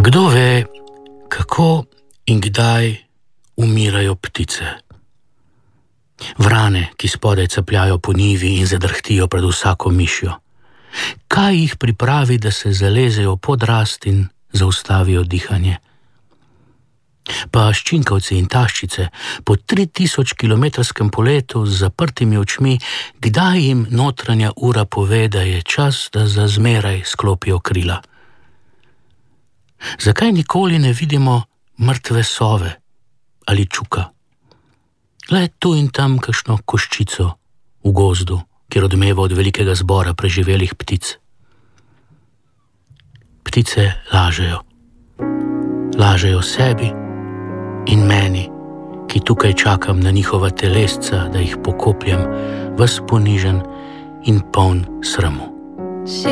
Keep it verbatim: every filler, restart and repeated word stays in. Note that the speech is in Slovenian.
Kdo ve, kako in kdaj umirajo ptice? Vrane, ki spodaj capljajo po njivi in zadrhtijo pred vsako mišjo. Kaj jih pripravi, da se zalezejo pod rast in zaustavijo dihanje? Pa ščinkavci in taščice po tri tisoč kilometrskem poletu z zaprtimi očmi, kdaj jim notranja ura pove, da je čas, da za zmeraj sklopijo krila? Zakaj nikoli ne vidimo mrtve sove ali čuka? Le tu in tam kakšno koščico v gozdu, kjer odmeva od velikega zbora preživelih ptic. Ptice lažejo. Lažejo sebi in meni, ki tukaj čakam na njihova telesca, da jih pokopljem, ves ponižen in poln sramu.